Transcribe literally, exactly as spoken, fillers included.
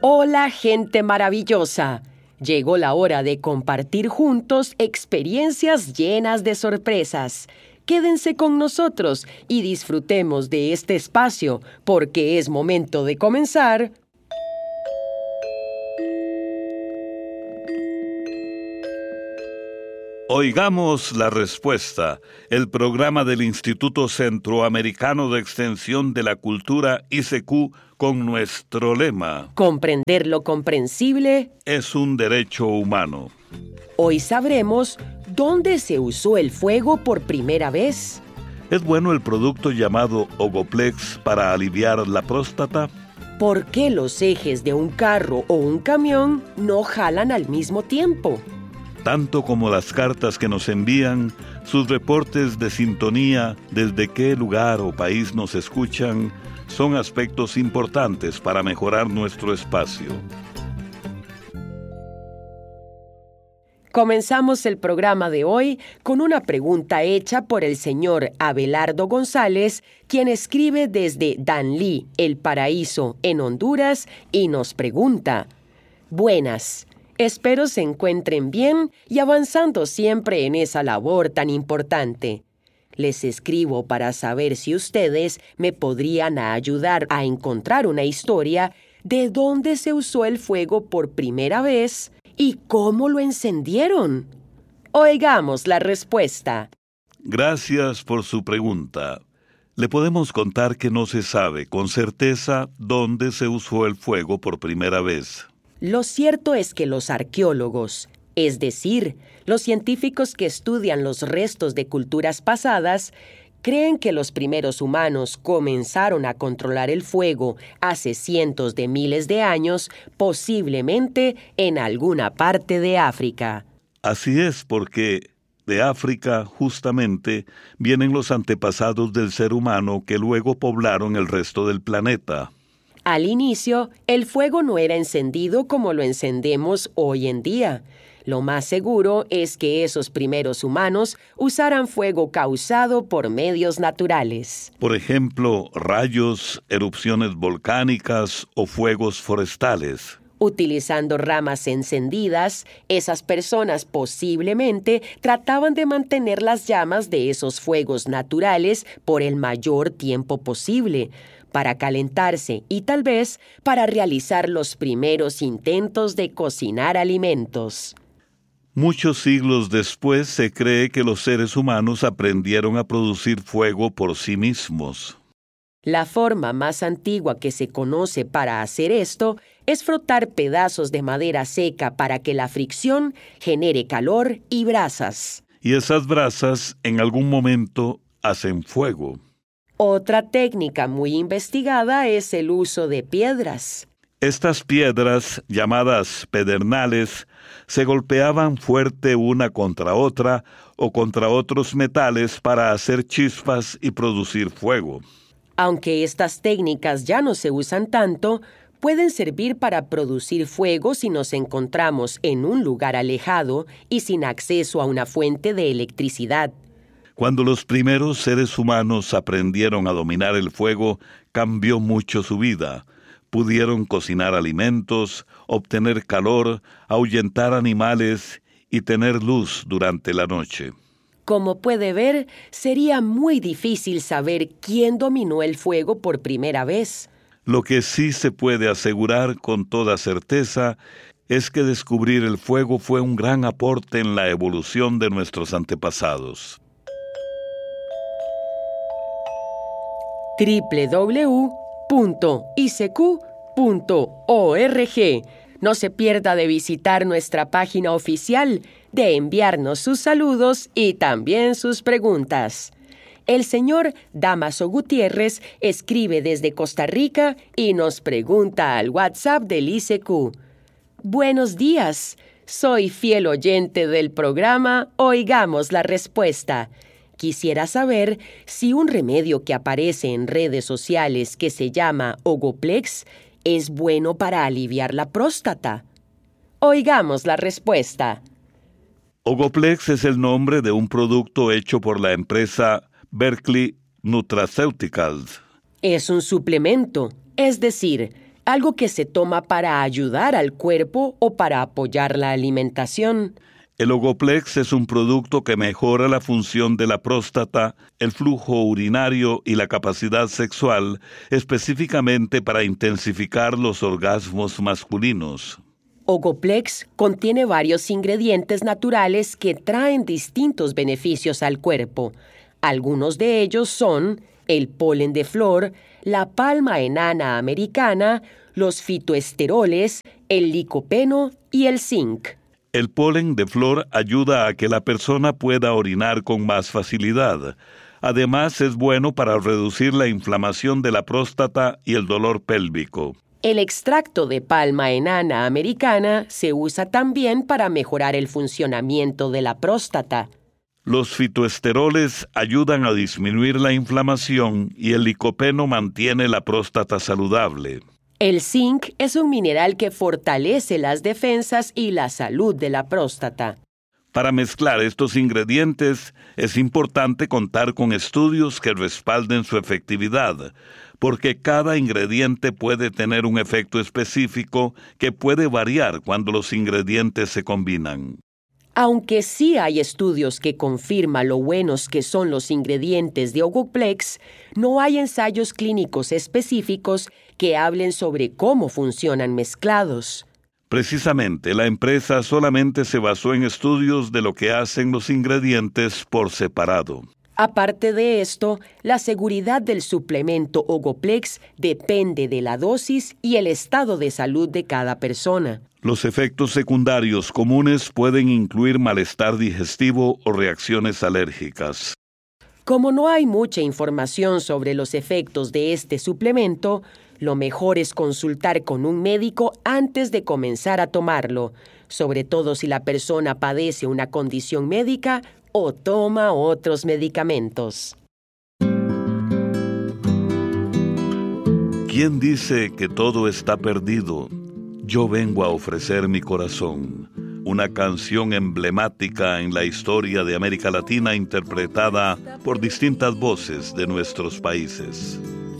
Hola, gente maravillosa. Llegó la hora de compartir juntos experiencias llenas de sorpresas. Quédense con nosotros y disfrutemos de este espacio, porque es momento de comenzar. Oigamos la respuesta, el programa del Instituto Centroamericano de Extensión de la Cultura I C Q con nuestro lema: Comprender lo comprensible es un derecho humano. Hoy sabremos dónde se usó el fuego por primera vez. ¿Es bueno el producto llamado Ogoplex para aliviar la próstata? ¿Por qué los ejes de un carro o un camión no jalan al mismo tiempo? Tanto como las cartas que nos envían, sus reportes de sintonía, desde qué lugar o país nos escuchan, son aspectos importantes para mejorar nuestro espacio. Comenzamos el programa de hoy con una pregunta hecha por el señor Abelardo González, quien escribe desde Danlí, El Paraíso, en Honduras, y nos pregunta: Buenas. Espero se encuentren bien y avanzando siempre en esa labor tan importante. Les escribo para saber si ustedes me podrían ayudar a encontrar una historia de dónde se usó el fuego por primera vez y cómo lo encendieron. Oigamos la respuesta. Gracias por su pregunta. Le podemos contar que no se sabe con certeza dónde se usó el fuego por primera vez. Lo cierto es que los arqueólogos, es decir, los científicos que estudian los restos de culturas pasadas, creen que los primeros humanos comenzaron a controlar el fuego hace cientos de miles de años, posiblemente en alguna parte de África. Así es, porque de África, justamente, vienen los antepasados del ser humano que luego poblaron el resto del planeta. Al inicio, el fuego no era encendido como lo encendemos hoy en día. Lo más seguro es que esos primeros humanos usaran fuego causado por medios naturales. Por ejemplo, rayos, erupciones volcánicas o fuegos forestales. Utilizando ramas encendidas, esas personas posiblemente trataban de mantener las llamas de esos fuegos naturales por el mayor tiempo posible, para calentarse y tal vez para realizar los primeros intentos de cocinar alimentos. Muchos siglos después se cree que los seres humanos aprendieron a producir fuego por sí mismos. La forma más antigua que se conoce para hacer esto es frotar pedazos de madera seca para que la fricción genere calor y brasas. Y esas brasas en algún momento hacen fuego. Otra técnica muy investigada es el uso de piedras. Estas piedras, llamadas pedernales, se golpeaban fuerte una contra otra o contra otros metales para hacer chispas y producir fuego. Aunque estas técnicas ya no se usan tanto, pueden servir para producir fuego si nos encontramos en un lugar alejado y sin acceso a una fuente de electricidad. Cuando los primeros seres humanos aprendieron a dominar el fuego, cambió mucho su vida. Pudieron cocinar alimentos, obtener calor, ahuyentar animales y tener luz durante la noche. Como puede ver, sería muy difícil saber quién dominó el fuego por primera vez. Lo que sí se puede asegurar con toda certeza es que descubrir el fuego fue un gran aporte en la evolución de nuestros antepasados. doble u doble u doble u punto i c q punto org. No se pierda de visitar nuestra página oficial, de enviarnos sus saludos y también sus preguntas. El señor Damaso Gutiérrez escribe desde Costa Rica y nos pregunta al WhatsApp del I C Q. Buenos días, soy fiel oyente del programa Oigamos la Respuesta. Quisiera saber si un remedio que aparece en redes sociales que se llama Ogoplex es bueno para aliviar la próstata. Oigamos la respuesta. Ogoplex es el nombre de un producto hecho por la empresa Berkeley Nutraceuticals. Es un suplemento, es decir, algo que se toma para ayudar al cuerpo o para apoyar la alimentación. El Ogoplex es un producto que mejora la función de la próstata, el flujo urinario y la capacidad sexual, específicamente para intensificar los orgasmos masculinos. Ogoplex contiene varios ingredientes naturales que traen distintos beneficios al cuerpo. Algunos de ellos son el polen de flor, la palma enana americana, los fitoesteroles, el licopeno y el zinc. El polen de flor ayuda a que la persona pueda orinar con más facilidad. Además, es bueno para reducir la inflamación de la próstata y el dolor pélvico. El extracto de palma enana americana se usa también para mejorar el funcionamiento de la próstata. Los fitoesteroles ayudan a disminuir la inflamación y el licopeno mantiene la próstata saludable. El zinc es un mineral que fortalece las defensas y la salud de la próstata. Para mezclar estos ingredientes, es importante contar con estudios que respalden su efectividad, porque cada ingrediente puede tener un efecto específico que puede variar cuando los ingredientes se combinan. Aunque sí hay estudios que confirman lo buenos que son los ingredientes de Ogoplex, no hay ensayos clínicos específicos que hablen sobre cómo funcionan mezclados. Precisamente, la empresa solamente se basó en estudios de lo que hacen los ingredientes por separado. Aparte de esto, la seguridad del suplemento Ogoplex depende de la dosis y el estado de salud de cada persona. Los efectos secundarios comunes pueden incluir malestar digestivo o reacciones alérgicas. Como no hay mucha información sobre los efectos de este suplemento, lo mejor es consultar con un médico antes de comenzar a tomarlo, sobre todo si la persona padece una condición médica o toma otros medicamentos. ¿Quién dice que todo está perdido? Yo vengo a ofrecer mi corazón, una canción emblemática en la historia de América Latina interpretada por distintas voces de nuestros países.